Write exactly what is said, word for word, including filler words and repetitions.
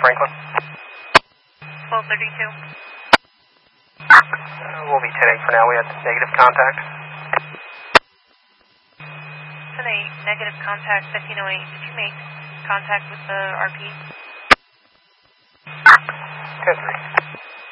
Franklin? twelve thirty-two. Uh, we'll be ten eight for now. We had negative contact. ten eight, negative contact, fifteen oh eight. Did you make contact with the R P? ten three.